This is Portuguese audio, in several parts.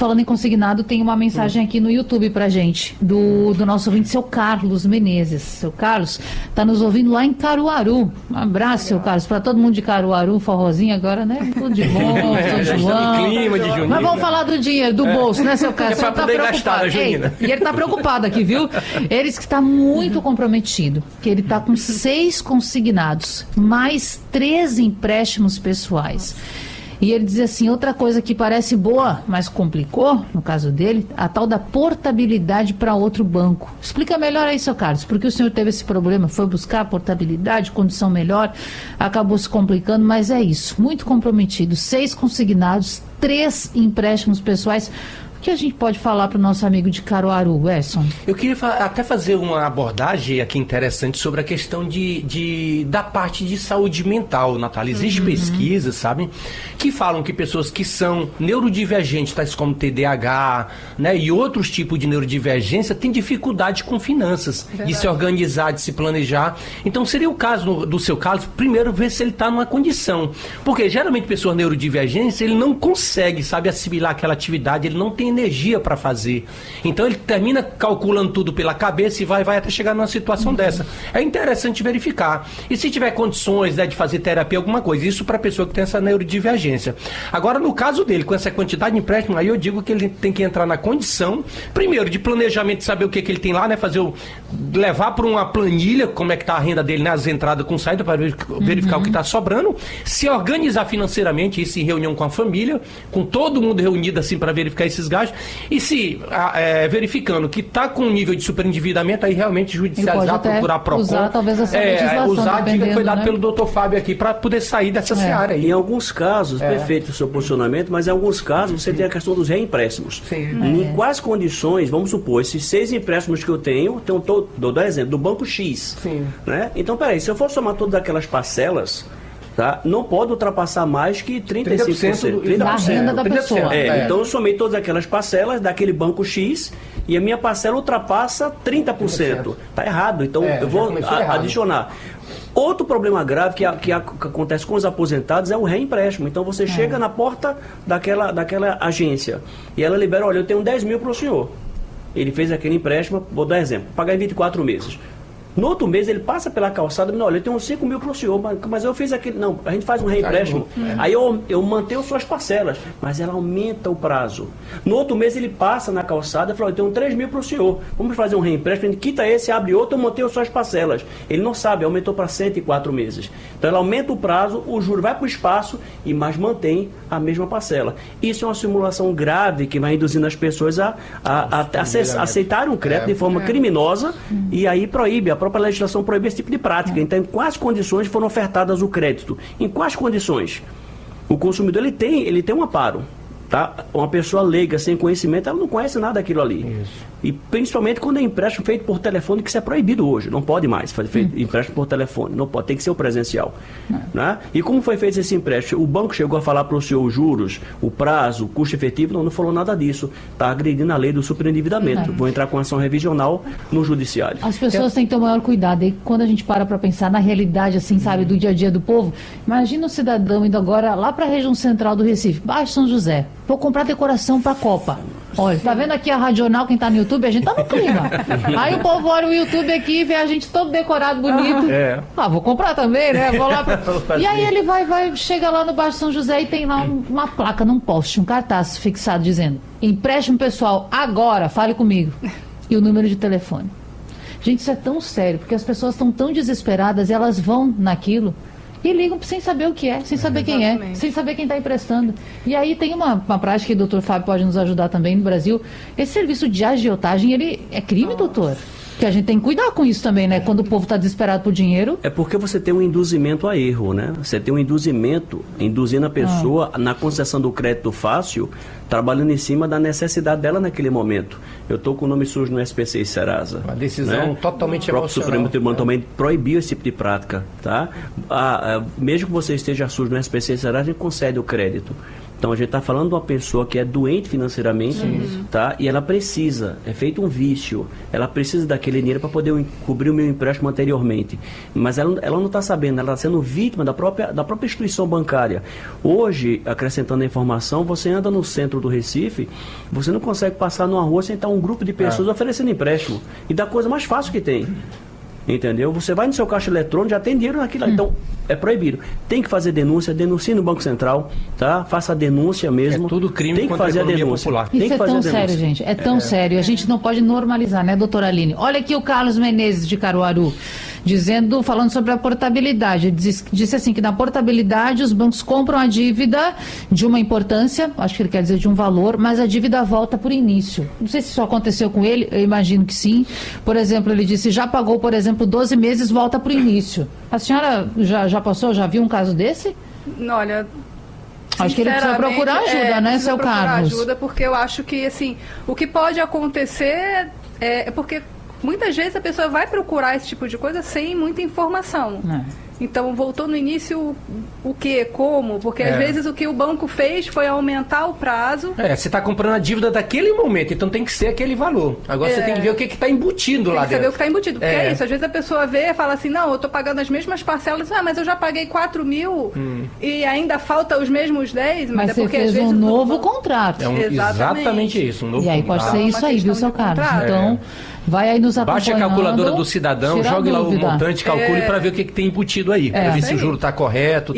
falando em consignado, tem uma mensagem aqui no YouTube pra gente, do nosso ouvinte, seu Carlos Menezes. Seu Carlos tá nos ouvindo lá em Caruaru. Um abraço, seu Carlos, pra todo mundo de Caruaru, forrozinho agora, né? Tudo de bom, São João. Clima de junina. Mas vamos falar do dinheiro, do bolso, né, seu Carlos? É pra poder gastar, junina. E ele tá preocupado aqui, viu? Ele disse que tá muito comprometido, que ele tá com 6 consignados, mais 3 empréstimos pessoais. E ele diz assim, outra coisa que parece boa, mas complicou, no caso dele, a tal da portabilidade para outro banco. Explica melhor aí, seu Carlos, porque o senhor teve esse problema, foi buscar portabilidade, condição melhor, acabou se complicando, mas é isso, muito comprometido, 6 consignados, 3 empréstimos pessoais. O que a gente pode falar para o nosso amigo de Caruaru, Edson? Eu queria até fazer uma abordagem aqui interessante sobre a questão da parte de saúde mental, Natália. Existem pesquisas, sabe, que falam que pessoas que são neurodivergentes, tais como TDAH, né, e outros tipos de neurodivergência, têm dificuldade com finanças, de se organizar, de se planejar. Então seria o caso do seu Carlos, primeiro ver se ele está numa condição. Porque geralmente pessoas neurodivergentes, ele não consegue, sabe, assimilar aquela atividade, ele não tem energia para fazer. Então ele termina calculando tudo pela cabeça e vai até chegar numa situação dessa. É interessante verificar. E se tiver condições, né, de fazer terapia, alguma coisa, isso para a pessoa que tem essa neurodivergência. Agora, no caso dele, com essa quantidade de empréstimo, aí eu digo que ele tem que entrar na condição, primeiro, de planejamento, de saber o que ele tem lá, né, levar para uma planilha, como é que está a renda dele, né, as entradas com saída, para verificar o que está sobrando, se organizar financeiramente, isso em reunião com a família, com todo mundo reunido assim para verificar esses gastos. E se verificando que está com um nível de superendividamento, aí realmente judicializar, procurar PROCON. Usar talvez essa legislação, usar a dica que foi dada, né, pelo doutor Fábio aqui, para poder sair dessa seara aí. Em alguns casos, perfeito o seu posicionamento, mas em alguns casos você tem a questão dos reempréstimos. Em quais condições, vamos supor, esses 6 empréstimos que eu tenho, dou exemplo, do banco X. Né? Então, peraí, se eu for somar todas aquelas parcelas, tá? Não pode ultrapassar mais que 35%. 30% da renda da pessoa. Então eu somei todas aquelas parcelas daquele banco X e a minha parcela ultrapassa 30%. Está errado, então eu vou adicionar. Outro problema grave que acontece com os aposentados é o reempréstimo. Então você chega na porta daquela agência e ela libera, olha, eu tenho 10 mil para o senhor. Ele fez aquele empréstimo, vou dar exemplo, pagar em 24 meses. No outro mês ele passa pela calçada e diz, olha, eu tenho 5 mil para o senhor, mas eu fiz aquele... Não, a gente faz um reempréstimo. Aí eu mantenho suas parcelas, mas ela aumenta o prazo. No outro mês ele passa na calçada e fala, eu tenho 3 mil para o senhor. Vamos fazer um reempréstimo, a gente quita esse, abre outro, eu mantenho suas parcelas. Ele não sabe, aumentou para 104 meses. Então ela aumenta o prazo, o juro vai para o espaço, mas mantém a mesma parcela. Isso é uma simulação grave que vai induzindo as pessoas a aceitarem um crédito de forma criminosa e aí proíbe. A própria legislação proíbe esse tipo de prática. Então, em quais condições foram ofertadas o crédito? Em quais condições? O consumidor ele tem um amparo. Tá? Uma pessoa leiga, sem conhecimento, ela não conhece nada daquilo ali. Isso. E principalmente quando é empréstimo feito por telefone, que isso é proibido hoje. Não pode mais fazer empréstimo por telefone. Não pode, tem que ser o presencial. Né? E como foi feito esse empréstimo? O banco chegou a falar para o senhor os juros, o prazo, o custo efetivo? Não falou nada disso. Está agredindo a lei do superendividamento. Vou entrar com ação revisional no judiciário. As pessoas têm que ter o maior cuidado. E quando a gente para pensar na realidade, assim, sabe, do dia a dia do povo, imagina o cidadão indo agora lá para a região central do Recife, Baixo São José. Vou comprar decoração para a Copa. Olha, tá vendo aqui a Radional, quem tá no YouTube? A gente tá no clima. Aí o povo olha o YouTube aqui e vê a gente todo decorado, bonito. Vou comprar também, né? Vou lá. E aí ele chega lá no Baixo São José e tem lá uma placa num poste, um cartaz fixado dizendo: empréstimo pessoal, agora, fale comigo. E o número de telefone. Gente, isso é tão sério, porque as pessoas estão tão desesperadas e elas vão naquilo e ligam sem saber o que é, sem saber quem é, sem saber quem está emprestando. E aí tem uma prática que o doutor Fábio pode nos ajudar também no Brasil. Esse serviço de agiotagem, ele é crime, doutor? Que a gente tem que cuidar com isso também, né? Quando o povo está desesperado por dinheiro. É porque você tem um induzimento a erro, né? Você tem um induzimento, induzindo a pessoa na concessão do crédito fácil, trabalhando em cima da necessidade dela naquele momento. Eu estou com o nome sujo no SPC e Serasa. Uma decisão totalmente emocional. O próprio Supremo Tribunal também proibiu esse tipo de prática, tá? Mesmo que você esteja sujo no SPC e Serasa, a gente concede o crédito. Então a gente está falando de uma pessoa que é doente financeiramente, tá? E ela precisa, é feito um vício, ela precisa daquele dinheiro para poder cobrir o meu empréstimo anteriormente. Mas ela não está sabendo, ela está sendo vítima da própria instituição bancária. Hoje, acrescentando a informação, você anda no centro do Recife, você não consegue passar numa rua sem estar um grupo de pessoas oferecendo empréstimo. E da coisa mais fácil que tem. Entendeu? Você vai no seu caixa eletrônico, já tem dinheiro naquilo. Então, é proibido. Tem que fazer denúncia, denuncie no Banco Central, tá? Faça a denúncia mesmo. É tudo crime tem que contra fazer a economia denúncia. popular. Isso é tão sério, gente. É tão sério. A gente não pode normalizar, né, doutora Aline? Olha aqui o Carlos Menezes, de Caruaru, falando sobre a portabilidade. Disse assim, que na portabilidade os bancos compram a dívida de uma importância, acho que ele quer dizer de um valor, mas a dívida volta por início. Não sei se isso aconteceu com ele, eu imagino que sim. Por exemplo, ele disse, já pagou, por exemplo, 12 meses, volta por início. A senhora já passou, já viu um caso desse? Olha, acho que ele precisa procurar ajuda, né, seu Carlos? Ajuda, porque eu acho que, assim, o que pode acontecer é porque muitas vezes a pessoa vai procurar esse tipo de coisa sem muita informação. Então, voltou no início o quê? Como? Porque às vezes o que o banco fez foi aumentar o prazo. Você está comprando a dívida daquele momento, então tem que ser aquele valor. Agora você tem que ver o que está embutido lá dentro. Tem que saber o que está embutido. Porque é isso, às vezes a pessoa vê e fala assim, não, eu estou pagando as mesmas parcelas, mas eu já paguei 4 mil e ainda falta os mesmos 10. Mas é você porque, fez às vezes, um novo contrato. Exatamente isso. Um novo E aí pode ser isso aí, viu, seu Carlos? Então, vai aí nos acompanhando. Baixe a calculadora do cidadão, jogue lá o montante, calcule para ver o que tem embutido aí. Para ver se o juro está correto.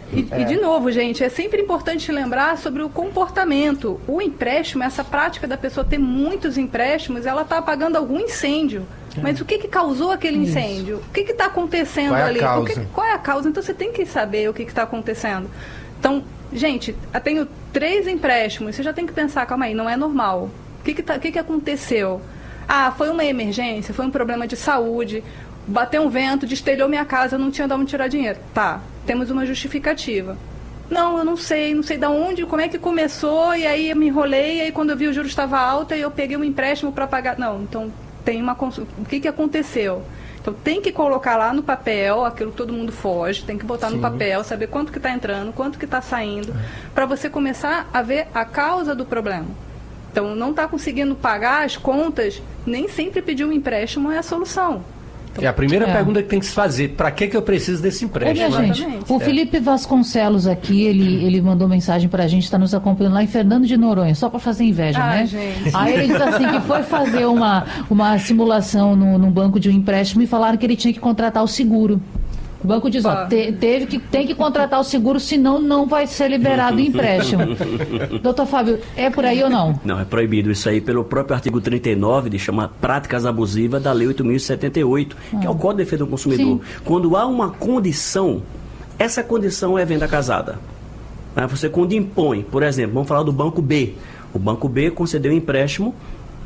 E de novo, gente, é sempre importante lembrar sobre o comportamento. O empréstimo, essa prática da pessoa ter muitos empréstimos, ela está apagando algum incêndio. Mas o que causou aquele incêndio? O que está acontecendo ali? Qual é a causa? Então você tem que saber o que está acontecendo. Então, gente, eu tenho 3 empréstimos, você já tem que pensar, calma aí, não é normal. O que aconteceu? Foi uma emergência, foi um problema de saúde, bateu um vento, destelhou minha casa, eu não tinha de onde tirar dinheiro. Tá, temos uma justificativa. Não, eu não sei de onde, como é que começou, e aí eu me enrolei, e aí quando eu vi o juro estava alto, e eu peguei um empréstimo para pagar. Não, então tem o que aconteceu? Então tem que colocar lá no papel aquilo que todo mundo foge, tem que botar no papel, saber quanto que está entrando, quanto que está saindo, para você começar a ver a causa do problema. Então, não está conseguindo pagar as contas, nem sempre pedir um empréstimo é a solução. Então, a primeira pergunta que tem que se fazer, para que eu preciso desse empréstimo? Gente, o Felipe Vasconcelos aqui, ele mandou mensagem para a gente, está nos acompanhando lá em Fernando de Noronha, só para fazer inveja, né? Gente. Aí ele disse assim, que foi fazer uma simulação no banco de um empréstimo e falaram que ele tinha que contratar o seguro. O banco diz, tem que contratar o seguro, senão não vai ser liberado o empréstimo. Doutor Fábio, é por aí ou não? Não, é proibido isso aí pelo próprio artigo 39, de chama práticas abusivas da Lei 8.078, que é o Código de Defesa do Consumidor. Sim. Quando há uma condição, essa condição é venda casada. Você quando impõe, por exemplo, vamos falar do Banco B. O Banco B concedeu um empréstimo,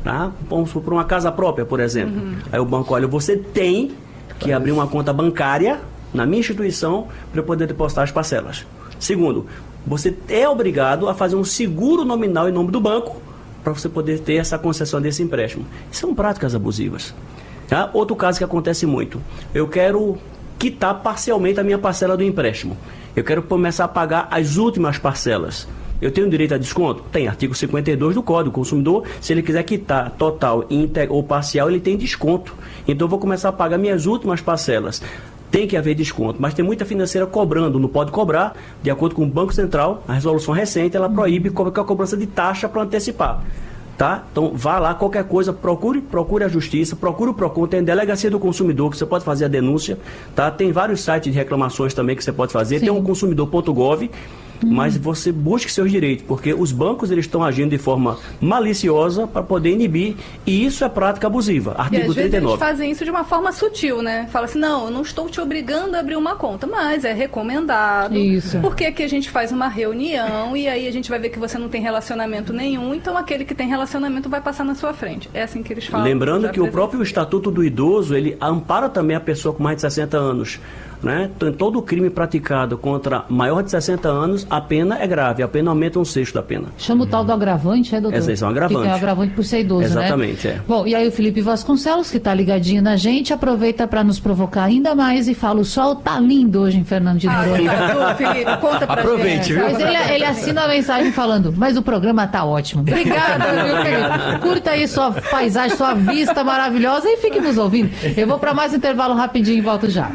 vamos supor, uma casa própria, por exemplo. Aí o banco, olha, você tem que abrir uma conta bancária na minha instituição para eu poder depositar as parcelas. Segundo, você é obrigado a fazer um seguro nominal em nome do banco para você poder ter essa concessão desse empréstimo. São práticas abusivas. Outro caso que acontece muito, eu quero quitar parcialmente a minha parcela do empréstimo. Eu quero começar a pagar as últimas parcelas. Eu tenho direito a desconto? Tem, artigo 52 do Código do Consumidor. Se ele quiser quitar total, íntegro ou parcial, ele tem desconto. Então eu vou começar a pagar minhas últimas parcelas. Tem que haver desconto, mas tem muita financeira cobrando, não pode cobrar, de acordo com o Banco Central, a resolução recente, ela proíbe qualquer cobrança de taxa para antecipar. Tá? Então, vá lá, qualquer coisa, procure a Justiça, procure o PROCON, tem a Delegacia do Consumidor, que você pode fazer a denúncia, tá? Tem vários sites de reclamações também que você pode fazer, tem o consumidor.gov, mas você busque seus direitos, porque os bancos eles estão agindo de forma maliciosa para poder inibir, e isso é prática abusiva. Artigo 39. Vezes eles fazem isso de uma forma sutil, né? Fala assim, não, eu não estou te obrigando a abrir uma conta, mas é recomendado. Isso. Porque aqui a gente faz uma reunião e aí a gente vai ver que você não tem relacionamento nenhum, então aquele que tem relacionamento vai passar na sua frente. É assim que eles falam. Lembrando que o próprio Estatuto do Idoso, ele ampara também a pessoa com mais de 60 anos. Né? Todo crime praticado contra maior de 60 anos, a pena é grave, a pena aumenta 1/6 da pena. Chama o tal do agravante, doutor? Esse é um agravante. Que é um agravante por ser idoso, Exatamente, né? é. Bom, e aí o Felipe Vasconcelos, que está ligadinho na gente, aproveita para nos provocar ainda mais e fala: o sol tá lindo hoje em Fernando de Noronha. Felipe, conta pra Aproveite, gente. viu? Mas ele assina a mensagem falando: mas o programa tá ótimo. Obrigada, viu, Felipe? Curta aí sua paisagem, sua vista maravilhosa e fique nos ouvindo. Eu vou para mais intervalo rapidinho e volto já.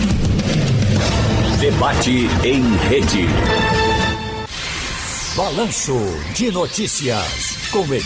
Debate em rede. Balanço de notícias com